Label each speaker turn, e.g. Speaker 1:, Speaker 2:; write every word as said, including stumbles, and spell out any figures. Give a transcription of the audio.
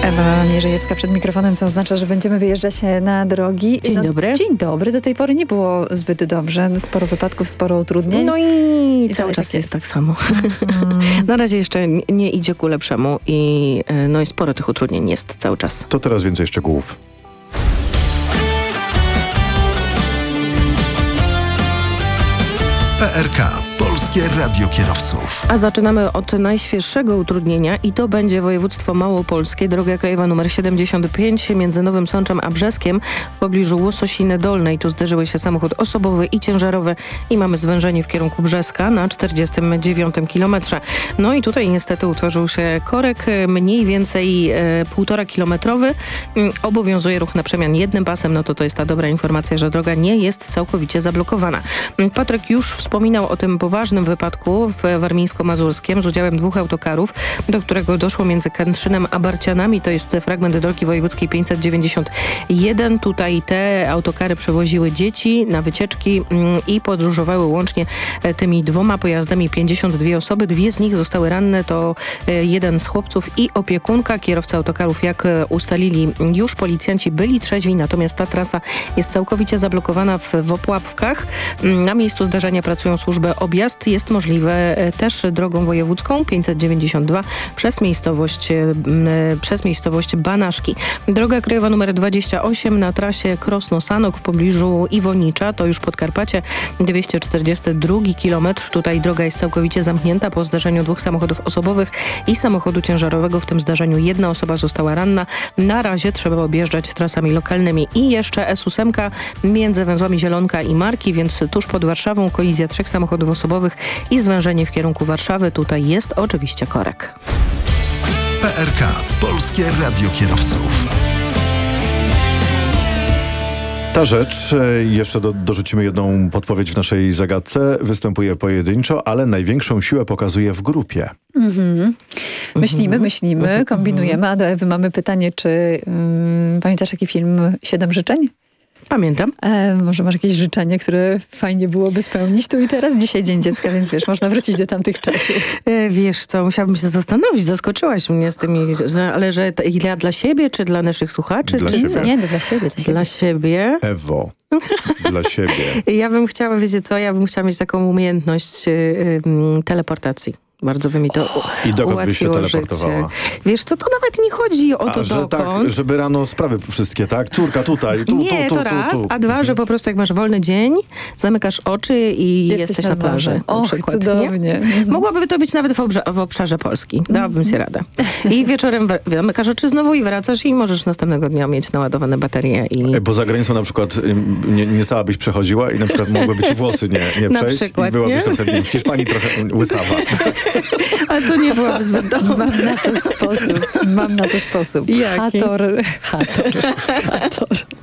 Speaker 1: Ewa Mierzejewska przed mikrofonem, co oznacza, że będziemy wyjeżdżać na drogi.
Speaker 2: Dzień
Speaker 1: no,
Speaker 2: dobry.
Speaker 1: Dzień dobry. Do tej pory nie było zbyt dobrze. Sporo wypadków, sporo utrudnień.
Speaker 2: No i,
Speaker 1: I
Speaker 2: cały czas
Speaker 1: tak
Speaker 2: jest. jest tak samo. Mm. Na razie jeszcze nie, nie idzie ku lepszemu i no i sporo tych utrudnień jest cały czas.
Speaker 3: To teraz więcej szczegółów.
Speaker 4: P R K. Polskie Radio Kierowców.
Speaker 2: A zaczynamy od najświeższego utrudnienia i to będzie województwo małopolskie. Droga krajowa numer siedemdziesiąt pięć między Nowym Sączem a Brzeskiem w pobliżu Łososiny Dolnej. Tu zderzyły się samochód osobowy i ciężarowy i mamy zwężenie w kierunku Brzeska na czterdziestym dziewiątym kilometrze. No i tutaj niestety utworzył się korek mniej więcej e, półtora kilometrowy. Obowiązuje ruch na przemian jednym pasem. No to to jest ta dobra informacja, że droga nie jest całkowicie zablokowana. Patryk już wspominał o tym poważnym wypadku w Warmińsko-Mazurskiem z udziałem dwóch autokarów, do którego doszło między Kętrzynem a Barcianami. To jest fragment drogi wojewódzkiej pięćset dziewięćdziesiąt jeden. Tutaj te autokary przewoziły dzieci na wycieczki i podróżowały łącznie tymi dwoma pojazdami pięćdziesiąt dwie osoby. Dwie z nich zostały ranne. To jeden z chłopców i opiekunka. Kierowcy autokarów, jak ustalili już policjanci, byli trzeźwi, natomiast ta trasa jest całkowicie zablokowana w, w Opławkach. Na miejscu zdarzenia pracują służby objazd. Jest możliwe też drogą wojewódzką pięćset dziewięćdziesiąt dwa przez miejscowość, przez miejscowość Banaszki. Droga krajowa numer dwadzieścia osiem na trasie Krosno-Sanok w pobliżu Iwonicza, to już Podkarpacie, dwieście czterdziesty drugi kilometr. Tutaj droga jest całkowicie zamknięta po zdarzeniu dwóch samochodów osobowych i samochodu ciężarowego. W tym zdarzeniu jedna osoba została ranna. Na razie trzeba objeżdżać trasami lokalnymi. I jeszcze S osiem między węzłami Zielonka i Marki, więc tuż pod Warszawą kolizja trzech samochodów osobowych i zwężenie w kierunku Warszawy. Tutaj jest oczywiście korek.
Speaker 4: P R K. Polskie Radio Kierowców.
Speaker 3: Ta rzecz, jeszcze do, dorzucimy jedną podpowiedź w naszej zagadce, występuje pojedynczo, ale największą siłę pokazuje w grupie.
Speaker 1: Mhm. Myślimy, myślimy, kombinujemy. A do Ewy mamy pytanie, czy um, pamiętasz taki film Siedem życzeń?
Speaker 2: Pamiętam.
Speaker 1: E, może masz jakieś życzenie, które fajnie byłoby spełnić tu i teraz? Dzisiaj Dzień Dziecka, więc wiesz, można wrócić do tamtych czasów.
Speaker 2: E, wiesz co, musiałabym się zastanowić, zaskoczyłaś mnie z tymi, że, ale że t- dla, dla siebie, czy dla naszych słuchaczy?
Speaker 3: Dla
Speaker 2: czy
Speaker 3: siebie.
Speaker 2: co?
Speaker 1: Nie, dla siebie. Dla siebie.
Speaker 2: Dla siebie.
Speaker 3: Ewo, dla siebie.
Speaker 2: Ja bym chciała, wiecie co, ja bym chciała mieć taką umiejętność y, y, teleportacji. Bardzo by mi to u-
Speaker 3: I dokąd byś się
Speaker 2: ułatwiło
Speaker 3: teleportowała?
Speaker 2: życie. Wiesz co, to nawet nie chodzi o to,
Speaker 3: A, że
Speaker 2: dokąd.
Speaker 3: tak, żeby rano sprawy wszystkie, tak? Córka tutaj, tu,
Speaker 2: Nie,
Speaker 3: tu, tu,
Speaker 2: to
Speaker 3: tu,
Speaker 2: raz,
Speaker 3: tu.
Speaker 2: a dwa, że po prostu jak masz wolny dzień, zamykasz oczy i
Speaker 1: Jesteś
Speaker 2: jesteś,
Speaker 1: nad
Speaker 2: na plaży.
Speaker 1: morzem.
Speaker 2: Na
Speaker 1: Och,
Speaker 2: przykład,
Speaker 1: cudownie.
Speaker 2: nie? Mogłaby to być nawet w, obrza- w obszarze Polski. Dałabym sobie radę. I wieczorem wr- zamykasz oczy znowu i wracasz i możesz następnego dnia mieć naładowane baterie. I...
Speaker 3: Bo za granicą na przykład ym, nie, nie cała byś przechodziła i na przykład mogły być włosy nie, nie
Speaker 2: Na
Speaker 3: przejść
Speaker 2: przykład,
Speaker 3: i byłabyś
Speaker 2: nie?
Speaker 3: trochę, nie wiem, w Hiszpanii trochę łysawa.
Speaker 2: Ale to nie byłoby zbyt dobre.
Speaker 1: Mam na to sposób. Mam na to sposób.
Speaker 2: Jaki?
Speaker 1: Hator. Hator. Hator.